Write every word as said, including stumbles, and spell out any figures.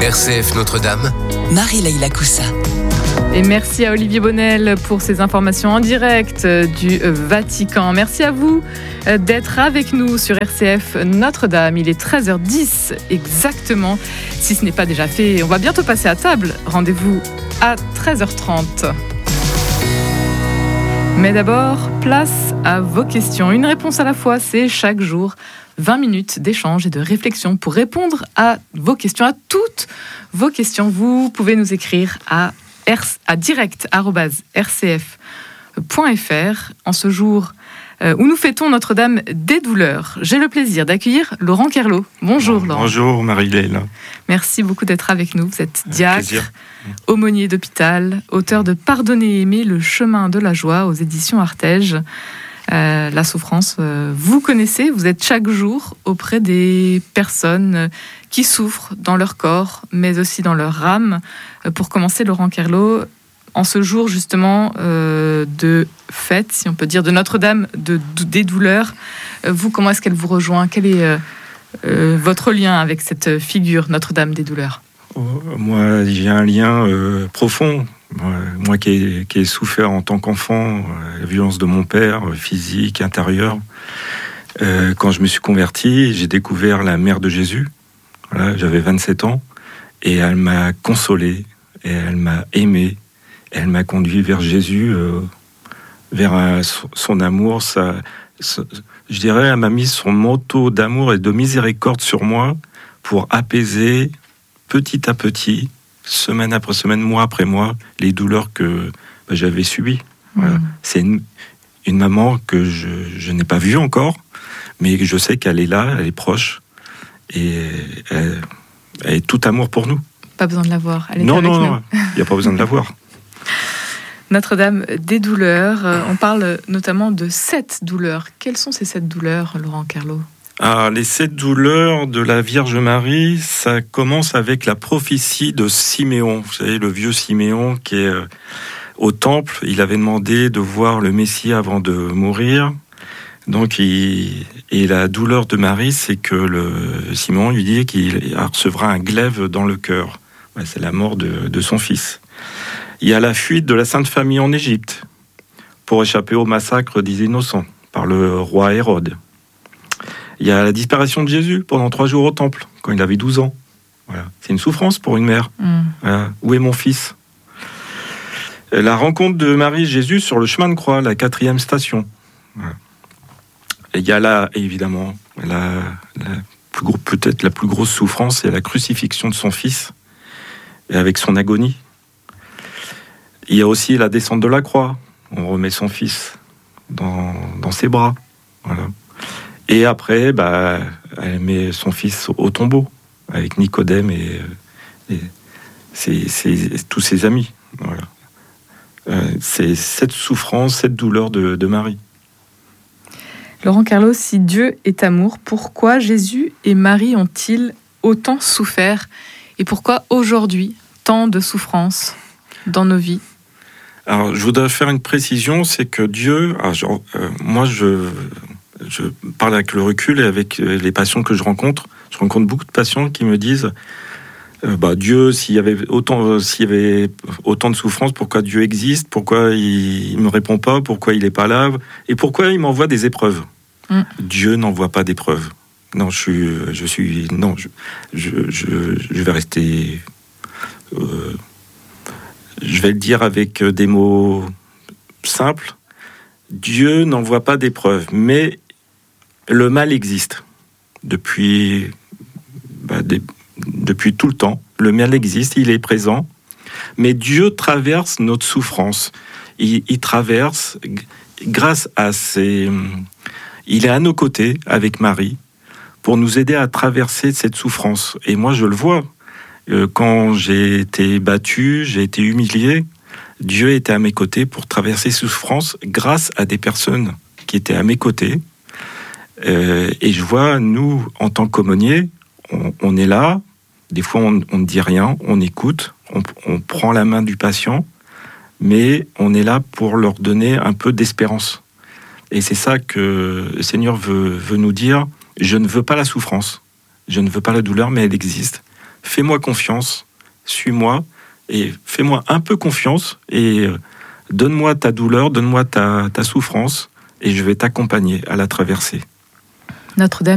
R C F Notre-Dame, Marie-Leila Coussa. Et merci à Olivier Bonnel pour ces informations en direct du Vatican. Merci à vous d'être avec nous sur R C F Notre-Dame. Il est treize heures dix exactement. Si ce n'est pas déjà fait, on va bientôt passer à table. Rendez-vous à treize heures trente. Mais d'abord, place à vos questions. Une réponse à la fois, c'est chaque jour vingt minutes d'échange et de réflexion pour répondre à vos questions, à toutes vos questions. Vous pouvez nous écrire à, R, à direct arobase r c f point f r en ce jour euh, où nous fêtons Notre-Dame des douleurs. J'ai le plaisir d'accueillir Laurent Kerlot. Bonjour bon, Laurent. Bonjour Marie-Leila. Merci beaucoup d'être avec nous. Vous êtes diacre, aumônier d'hôpital, auteur de Pardonner et aimer, le chemin de la joie aux éditions Artege. Euh, la souffrance, euh, vous connaissez, vous êtes chaque jour auprès des personnes qui souffrent dans leur corps, mais aussi dans leur âme. Euh, pour commencer, Laurent Kerlot, en ce jour justement euh, de fête, si on peut dire, de Notre-Dame de, de, des douleurs, euh, vous, comment est-ce qu'elle vous rejoint ? Quel est euh, euh, votre lien avec cette figure, Notre-Dame des douleurs ? Oh, moi, j'ai un lien euh, profond. Moi qui ai, qui ai souffert en tant qu'enfant, la violence de mon père, physique, intérieure, euh, quand je me suis converti, j'ai découvert la mère de Jésus. Voilà, j'avais vingt-sept ans, et elle m'a consolé, et elle m'a aimé, elle m'a conduit vers Jésus, euh, vers un, son amour. Ça, ça, je dirais, elle m'a mis son manteau d'amour et de miséricorde sur moi pour apaiser petit à petit, semaine après semaine, mois après mois, les douleurs que bah, j'avais subies. Voilà. Mmh. C'est une, une maman que je, je n'ai pas vue encore, mais je sais qu'elle est là, elle est proche, et elle, elle est tout amour pour nous. Pas besoin de la voir, elle est non, avec non, nous. Non, il n'y a pas besoin de la voir. Notre-Dame des douleurs, euh, on parle notamment de sept douleurs. Quelles sont ces sept douleurs, Laurent Kerlot ? Ah, les sept douleurs de la Vierge Marie, ça commence avec la prophétie de Siméon. Vous savez, le vieux Siméon qui est euh, au temple. Il avait demandé de voir le Messie avant de mourir. Donc, il, et la douleur de Marie, c'est que le Siméon lui dit qu'il recevra un glaive dans le cœur. Ouais, c'est la mort de, de son fils. Il y a la fuite de la Sainte Famille en Égypte pour échapper au massacre des innocents par le roi Hérode. Il y a la disparition de Jésus pendant trois jours au temple, quand il avait douze ans. Voilà. C'est une souffrance pour une mère. Mmh. Voilà. Où est mon fils ? La rencontre de Marie et Jésus sur le chemin de croix, la quatrième station. Voilà. Et il y a là, évidemment, la, la plus gros, peut-être la plus grosse souffrance, c'est la crucifixion de son fils, et avec son agonie. Il y a aussi la descente de la croix. On remet son fils dans, dans ses bras. Voilà. Et après, bah, elle met son fils au tombeau avec Nicodème et, et ses, ses, tous ses amis. Voilà. Euh, c'est cette souffrance, cette douleur de, de Marie. Laurent Kerlot, si Dieu est amour, pourquoi Jésus et Marie ont-ils autant souffert ? Et pourquoi aujourd'hui, tant de souffrance dans nos vies ? Alors, je voudrais faire une précision, c'est que Dieu... Alors, genre, euh, moi, je... Je parle avec le recul et avec les patients que je rencontre. Je rencontre beaucoup de patients qui me disent euh, bah, Dieu, s'il y avait autant, euh, s'il y avait autant de souffrance, pourquoi Dieu existe ? Pourquoi il ne me répond pas ? Pourquoi il n'est pas là ? Et pourquoi il m'envoie des épreuves ? mm. Dieu n'envoie pas d'épreuves. Non, je suis... Je, suis, non, je, je, je, je vais rester... Euh, je vais le dire avec des mots simples. Dieu n'envoie pas d'épreuves, mais le mal existe depuis, bah, des, depuis tout le temps. Le mal existe, il est présent, mais Dieu traverse notre souffrance. Il, il traverse grâce à ses... Il est à nos côtés avec Marie pour nous aider à traverser cette souffrance. Et moi, je le vois. Quand j'ai été battu, j'ai été humilié, Dieu était à mes côtés pour traverser ces souffrances grâce à des personnes qui étaient à mes côtés. Euh, et je vois, nous, en tant qu'aumôniers, on, on est là. Des fois, on, on ne dit rien, on écoute, on, on prend la main du patient, mais on est là pour leur donner un peu d'espérance. Et c'est ça que le Seigneur veut, veut nous dire. Je ne veux pas la souffrance, je ne veux pas la douleur, mais elle existe. fais-moi confiance, suis-moi, et fais-moi un peu confiance, et euh, donne-moi ta douleur, donne-moi ta, ta souffrance, et je vais t'accompagner à la traverser. Notre-Dame